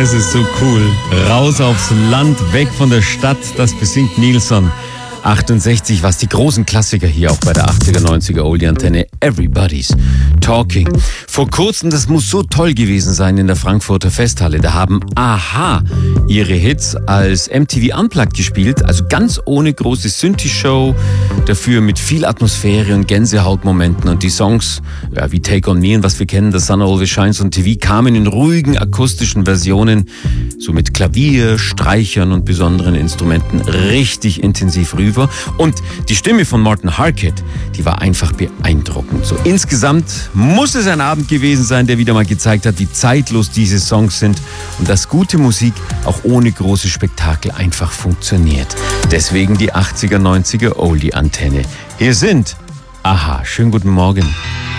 Das ist so cool. Raus aufs Land, weg von der Stadt, das besingt Nilsson. 68, was die großen Klassiker hier auch bei der 80er, 90er Oldie-Antenne. Everybody's Talking. Vor kurzem, das muss so toll gewesen sein in der Frankfurter Festhalle, da haben Aha ihre Hits als MTV Unplugged gespielt, also ganz ohne große Synthi-Show, dafür mit viel Atmosphäre und Gänsehautmomenten, und die Songs, ja, wie Take On Me und was wir kennen, The Sun Always Shines on TV, kamen in ruhigen akustischen Versionen, so mit Klavier, Streichern und besonderen Instrumenten richtig intensiv rüber. Und die Stimme von Martin Harkett, die war einfach beeindruckend. So insgesamt muss es ein Abend gewesen sein, der wieder mal gezeigt hat, wie zeitlos diese Songs sind und dass gute Musik auch ohne große Spektakel einfach funktioniert. Deswegen die 80er, 90er Oldie-Antenne. Hier sind Aha. Schönen guten Morgen.